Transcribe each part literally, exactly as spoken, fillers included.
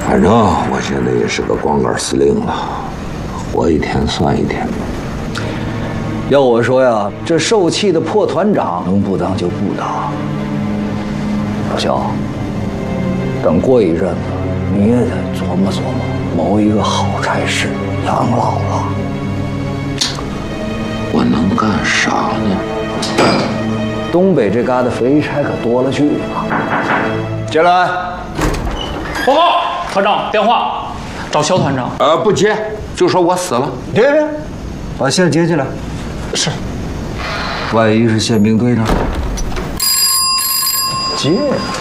反正我现在也是个光杆司令了，活一天算一天。 要我说呀，这受气的破团长能不当就不当。老肖，等过一阵子，你也得琢磨琢磨，谋一个好差事养老了。 我能干啥呢？ 东北这旮瘩肥差可多了去了。进来。 报告，团长，电话，找肖团长。 呃，不接，就说我死了。 别别，把线接进来。 是。 万一是宪兵队呢？接。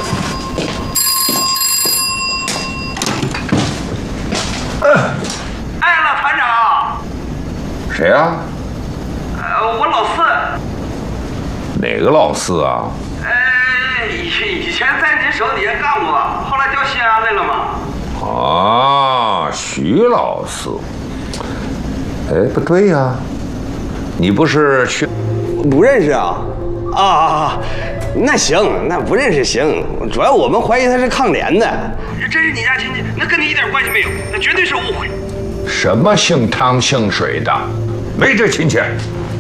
哎，老团长。 谁呀？ 呃，我老四。 哪个老四啊？ 呃，以以前在您手底下干过，后来调西安来了嘛。 啊，徐老四。哎，不对呀，你不是去？ 不认识啊？啊啊啊！那行，那不认识行。主要我们怀疑他是抗联的。这是你家亲戚，那跟你一点关系没有，那绝对是误会。 什么姓汤姓水的？没这亲戚。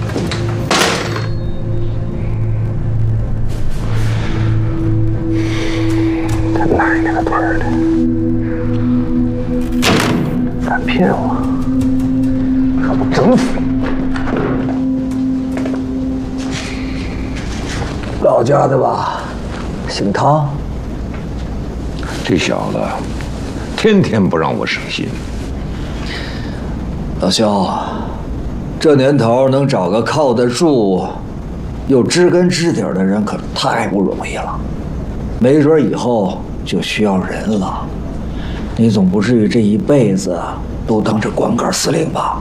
他奶奶个腿儿的！敢骗我，可不整死你！ 老家的吧，姓汤。 这小子天天不让我省心。 老肖，这年头能找个靠得住、又知根知底的人，可太不容易了。没准以后就需要人了。你总不至于这一辈子都当着光杆司令吧？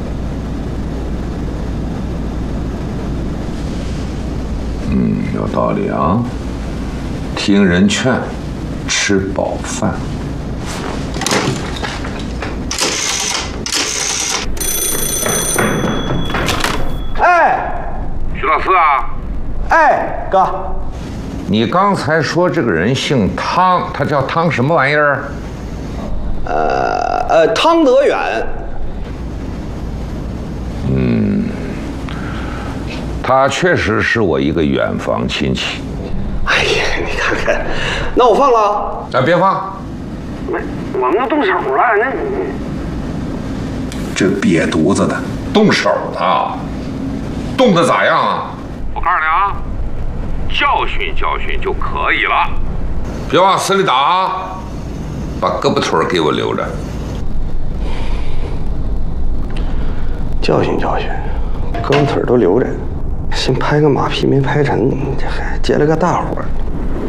嗯，有道理啊。听人劝，吃饱饭。 哎， 徐老四啊！ 哎，哥， 你刚才说这个人姓汤，他叫汤什么玩意儿？ 呃呃，汤德远。 嗯，他确实是我一个远房亲戚。 哎呀，你看看，那我放了。 啊，别放！ 没，我们都动手了，那你这瘪犊子的，动手了，动的咋样啊？我告诉你啊，教训教训就可以了，别往死里打啊！把胳膊腿给我留着。 教训教训，胳膊腿都留着，先拍个马屁没拍成，这还接了个大活。